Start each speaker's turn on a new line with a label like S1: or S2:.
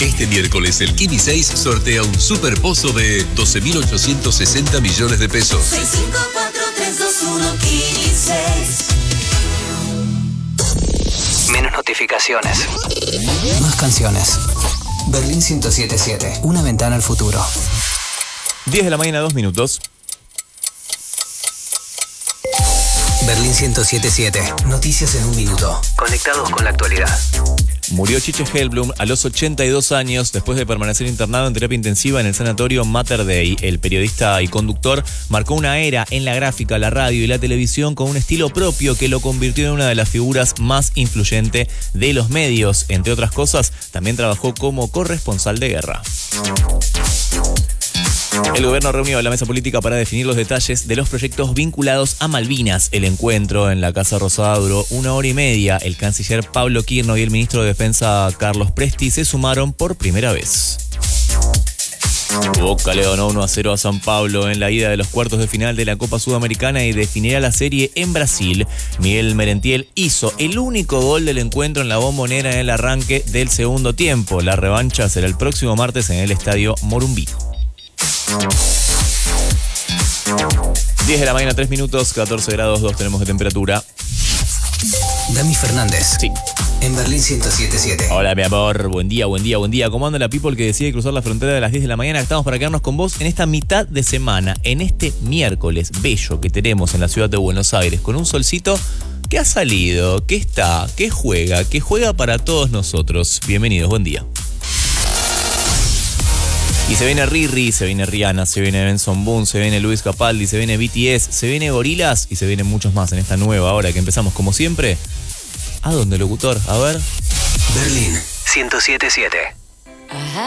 S1: Este miércoles el Kini 6 sortea un super pozo de 12.860 millones de pesos.
S2: 654-321 Kini 6.
S3: Menos notificaciones. Más canciones. Berlín 107.7. Una ventana al futuro.
S4: 10 de la mañana, 2 minutos.
S3: Berlín 107.7. Noticias en un minuto. Conectados con la actualidad.
S4: Murió Chiche Hellblum a los 82 años después de permanecer internado en terapia intensiva en el sanatorio Mater Dei. El periodista y conductor marcó una era en la gráfica, la radio y la televisión con un estilo propio que lo convirtió en una de las figuras más influyentes de los medios. Entre otras cosas, también trabajó como corresponsal de guerra. El gobierno reunió a la mesa política para definir los detalles de los proyectos vinculados a Malvinas. El encuentro en la Casa Rosada duró 1 hora y media. El canciller Pablo Quirno y el ministro de Defensa Carlos Presti se sumaron por primera vez. Boca le ganó 1-0 a San Pablo en la ida de los cuartos de final de la Copa Sudamericana y definirá la serie en Brasil. Miguel Merentiel hizo el único gol del encuentro en la Bombonera en el arranque del segundo tiempo. La revancha será el próximo martes en el estadio Morumbí. 10 de la mañana, 3 minutos, 14 grados 2 tenemos de temperatura.
S3: Dami Fernández.
S4: Sí.
S3: En Berlín 107.7.
S4: Hola, mi amor. Buen día, buen día, buen día. ¿Cómo anda la people que decide cruzar la frontera de las 10 de la mañana? Estamos para quedarnos con vos en esta mitad de semana, en este miércoles bello que tenemos en la ciudad de Buenos Aires, con un solcito que ha salido, que está, que juega para todos nosotros. Bienvenidos, buen día. Y se viene Riri, se viene Rihanna, se viene Benson Boone, se viene Luis Capaldi, se viene BTS, se viene Gorillaz y se vienen muchos más en esta nueva hora que empezamos como siempre. ¿A dónde, locutor? A ver.
S3: Berlín 107.7.